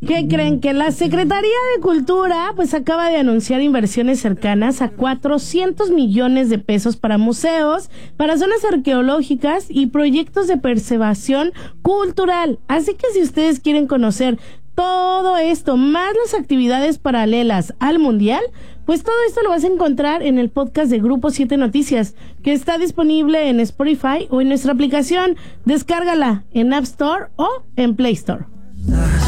¿Qué creen? Que la Secretaría de Cultura pues acaba de anunciar inversiones cercanas a 400 millones de pesos para museos, para zonas arqueológicas y proyectos de preservación cultural. Así que si ustedes quieren conocer todo esto, más las actividades paralelas al Mundial, pues todo esto lo vas a encontrar en el podcast de Grupo 7 Noticias, que está disponible en Spotify o en nuestra aplicación. Descárgala en App Store o en Play Store.